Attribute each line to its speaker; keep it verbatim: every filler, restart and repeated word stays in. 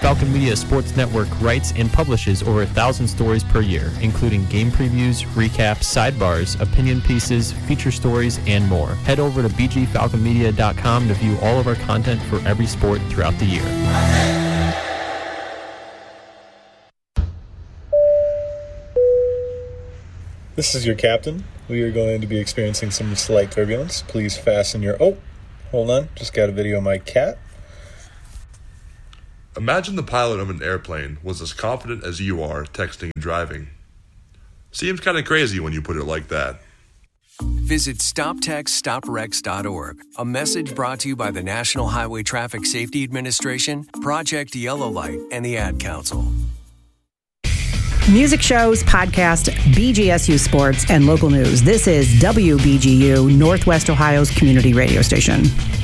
Speaker 1: Falcon Media Sports Network writes and publishes over a thousand stories per year, including game previews, recaps, sidebars, opinion pieces, feature stories, and more. Head over to b g falcon media dot com to view all of our content for every sport throughout the year.
Speaker 2: This is your captain. We are going to be experiencing some slight turbulence. Please fasten your... Oh, hold on. Just got a video of my cat.
Speaker 3: Imagine the pilot of an airplane was as confident as you are texting and driving. Seems kind of crazy when you put it like that.
Speaker 4: Visit stop text stop wrecks dot org. A message brought to you by the National Highway Traffic Safety Administration, Project Yellow Light, and the Ad Council.
Speaker 5: Music shows, podcast, B G S U sports, and local news. This is W B G U, Northwest Ohio's community radio station.